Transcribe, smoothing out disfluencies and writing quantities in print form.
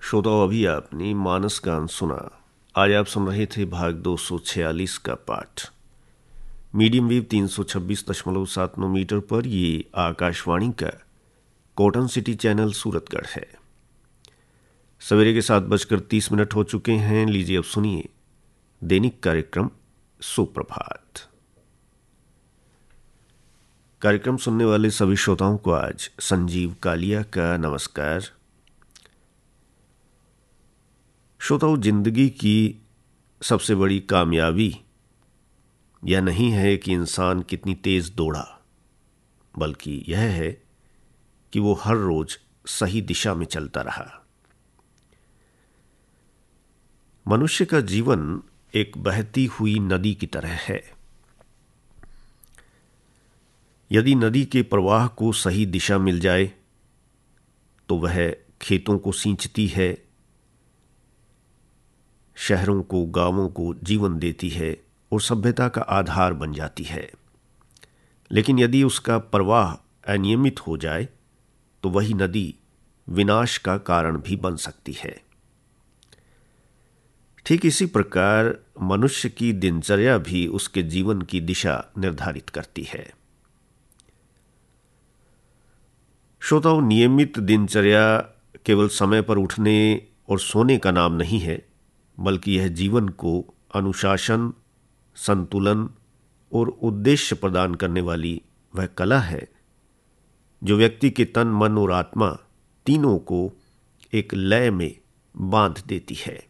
श्रोताओं, अभी आपने मानस गान सुना। आज आप सुन रहे थे भाग 246 का पाठ। मीडियम वेव 326.79 मीटर पर ये आकाशवाणी का कॉटन सिटी चैनल सूरतगढ़ है। सवेरे के 7:30 हो चुके हैं। लीजिए अब सुनिए दैनिक कार्यक्रम सुप्रभात। कार्यक्रम सुनने वाले सभी श्रोताओं को आज संजीव कालिया का नमस्कार। श्रोताओं, जिंदगी की सबसे बड़ी कामयाबी यह नहीं है कि इंसान कितनी तेज दौड़ा, बल्कि यह है कि वो हर रोज सही दिशा में चलता रहा। मनुष्य का जीवन एक बहती हुई नदी की तरह है। यदि नदी के प्रवाह को सही दिशा मिल जाए तो वह खेतों को सींचती है, शहरों को, गांवों को जीवन देती है और सभ्यता का आधार बन जाती है। लेकिन यदि उसका प्रवाह अनियमित हो जाए तो वही नदी विनाश का कारण भी बन सकती है। ठीक इसी प्रकार मनुष्य की दिनचर्या भी उसके जीवन की दिशा निर्धारित करती है। श्रोताओं, नियमित दिनचर्या केवल समय पर उठने और सोने का नाम नहीं है, बल्कि यह जीवन को अनुशासन, संतुलन और उद्देश्य प्रदान करने वाली वह कला है जो व्यक्ति के तन, मन और आत्मा तीनों को एक लय में बांध देती है।